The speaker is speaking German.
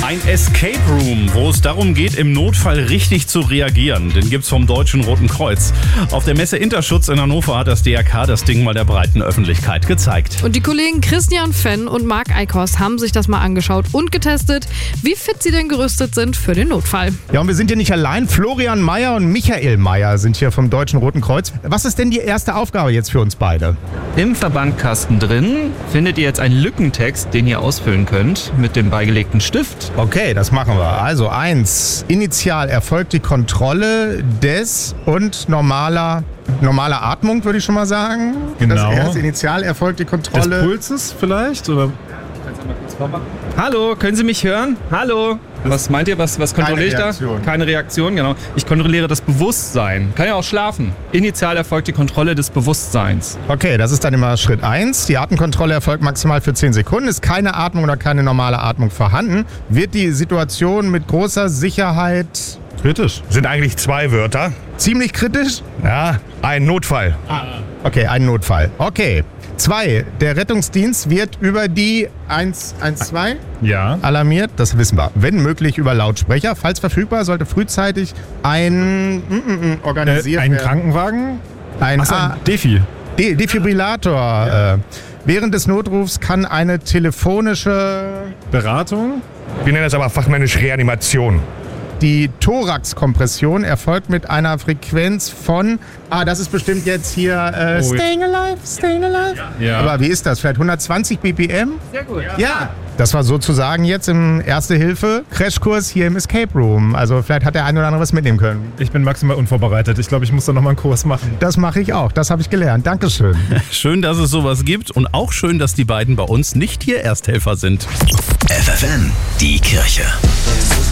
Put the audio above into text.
Ein Escape Room, wo es darum geht, im Notfall richtig zu reagieren. Den gibt's vom Deutschen Roten Kreuz. Auf der Messe Interschutz in Hannover hat das DRK das Ding mal der breiten Öffentlichkeit gezeigt. Und die Kollegen Christian Fenn und Marc Eickhorst haben sich das mal angeschaut und getestet, wie fit sie denn gerüstet sind für den Notfall. Ja, und wir sind hier nicht allein. Florian Meyer und Michael Meyer sind hier vom Deutschen Roten Kreuz. Was ist denn die erste Aufgabe jetzt für uns beide? Im Verbandkasten drin findet ihr jetzt einen Lückentext, den ihr ausfüllen könnt mit dem beigelegten Stift. Okay, das machen wir. Also 1. Initial erfolgt die Kontrolle des und normaler Atmung, würde ich schon mal sagen. Genau. Das erste Initial erfolgt die Kontrolle Des Pulses vielleicht? Oder? Hallo, können Sie mich hören? Hallo. Was meint ihr? Was kontrolliere ich da? Keine Reaktion, genau. Ich kontrolliere das Bewusstsein. Kann ja auch schlafen. Initial erfolgt die Kontrolle des Bewusstseins. Okay, das ist dann immer Schritt 1. Die Atemkontrolle erfolgt maximal für 10 Sekunden. Ist keine Atmung oder keine normale Atmung vorhanden, wird die Situation mit großer Sicherheit Kritisch. Sind eigentlich 2 Wörter. ziemlich kritisch. Ja, ein Notfall. Okay, ein Notfall. Okay. 2. Der Rettungsdienst wird über die 112 Ja. alarmiert. Das wissen wir. Wenn möglich über Lautsprecher. Falls verfügbar, sollte frühzeitig ein organisiert Ein werden. Krankenwagen? Ein Achso, ein Defi. Defibrillator. Während des Notrufs kann eine telefonische... Beratung? Wir nennen das aber fachmännisch Reanimation. Die Thoraxkompression erfolgt mit einer Frequenz von... das ist bestimmt jetzt hier... Staying alive. Ja. Aber wie ist das? Vielleicht 120 BPM? Sehr gut. Ja. Das war sozusagen jetzt im Erste-Hilfe-Crashkurs hier im Escape Room. Also vielleicht hat der eine oder andere was mitnehmen können. Ich bin maximal unvorbereitet. Ich glaube, ich muss da nochmal einen Kurs machen. Das mache ich auch. Das habe ich gelernt. Dankeschön. Schön, dass es sowas gibt und auch schön, dass die beiden bei uns nicht hier Ersthelfer sind. FFN, die Kirche.